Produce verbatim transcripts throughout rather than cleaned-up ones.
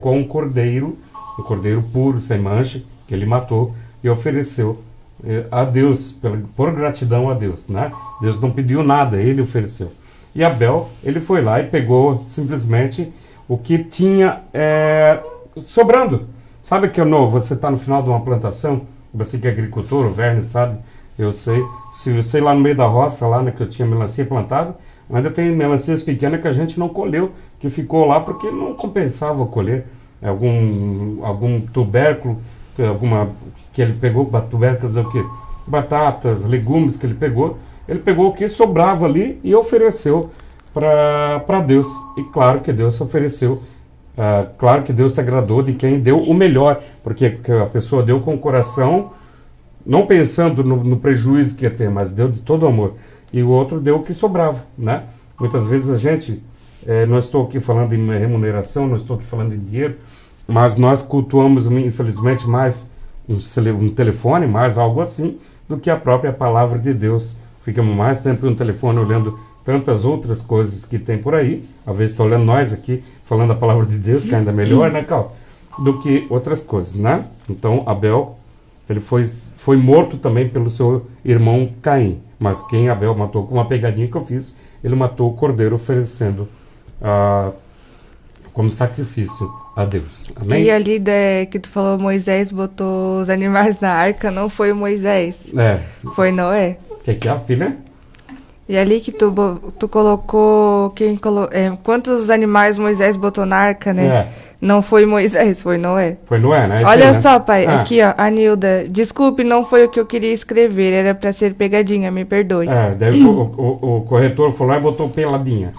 com um cordeiro, um cordeiro puro, sem mancha, que ele matou e ofereceu eh, a Deus, por, por gratidão a Deus, né? Deus não pediu nada, ele ofereceu. E Abel, ele foi lá e pegou simplesmente o que tinha eh, sobrando. Sabe que no, você está no final de uma plantação, você que é agricultor, o Verne sabe, eu sei, se eu sei lá no meio da roça, lá né, que eu tinha melancia plantada, ainda tem melancias pequenas que a gente não colheu, que ficou lá porque não compensava colher algum, algum tubérculo, alguma, que ele pegou, tubérculos, o quê? Batatas, legumes que ele pegou, ele pegou o que sobrava ali e ofereceu para Deus. E claro que Deus ofereceu, uh, claro que Deus se agradou de quem deu o melhor, porque a pessoa deu com o coração, não pensando no, no prejuízo que ia ter, mas deu de todo amor. E o outro deu o que sobrava, né? Muitas vezes a gente, eh, não estou aqui falando em remuneração, não estou aqui falando em dinheiro, mas nós cultuamos, infelizmente, mais um, um telefone, mais algo assim, do que a própria palavra de Deus. Ficamos mais tempo no telefone olhando tantas outras coisas que tem por aí, às vezes está olhando nós aqui, falando a palavra de Deus, que é ainda melhor, né, Cal? Do que outras coisas, né? Então, Abel, ele foi, foi morto também pelo seu irmão Caim. Mas quem Abel matou com uma pegadinha que eu fiz, ele matou o cordeiro oferecendo ah, como sacrifício a Deus. Amém? E ali de, que tu falou, Moisés botou os animais na arca, não foi o Moisés. É. Foi Noé. O que, que é a filha? E ali que tu, tu colocou, quem colo, é, quantos animais Moisés botou na arca, né? É. Não foi Moisés, foi Noé. Foi Noé, né? Olha aí, né? só, pai, ah. aqui ó, a Nilda. Desculpe, não foi o que eu queria escrever, era pra ser pegadinha, me perdoe. É, daí o, o, o corretor foi lá e botou peladinha.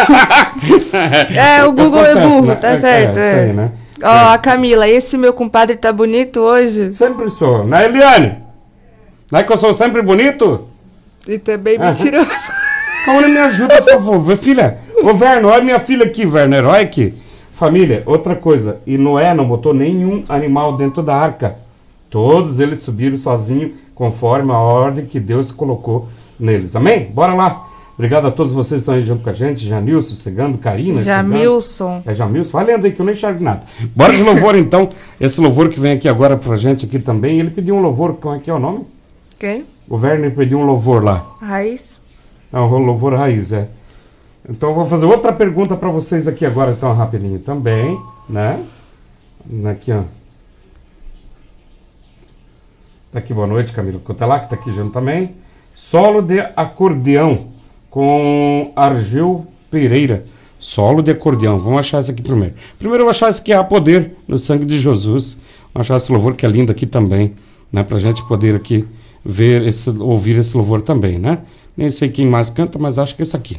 É, o Google Acontece, é burro, né? tá certo. É, é. Sei, né? Ó, é. A Camila, esse meu compadre tá bonito hoje? Sempre sou. Né, Eliane? Não é que eu sou sempre bonito? E também mentiroso. Como ele me ajuda, por favor, filha? Ô, Werner, olha minha filha aqui, Werner, olha aqui. Família, outra coisa, e Noé não botou nenhum animal dentro da arca. Todos eles subiram sozinhos, conforme a ordem que Deus colocou neles. Amém? Bora lá. Obrigado a todos vocês que estão aí junto com a gente. Janilson, Segando, Karina. Jamilson. É Jamilson. Vai lendo aí que eu nem enxergo nada. Bora de louvor então. Esse louvor que vem aqui agora pra gente aqui também. Ele pediu um louvor, como é que é o nome? Quem? O Werner pediu um louvor lá. Raiz. É um louvor raiz, é. Então eu vou fazer outra pergunta para vocês aqui agora, então, rapidinho também, né? Aqui, ó. Tá aqui, boa noite, Camila Cotelá, que tá aqui junto também. Solo de acordeão com Argel Pereira. Solo de acordeão. Vamos achar isso aqui primeiro. Primeiro eu vou achar isso aqui, há poder no sangue de Jesus. Vamos achar esse louvor que é lindo aqui também, né? Pra gente poder aqui ver, esse, ouvir esse louvor também, né? Nem sei quem mais canta, mas acho que é esse aqui.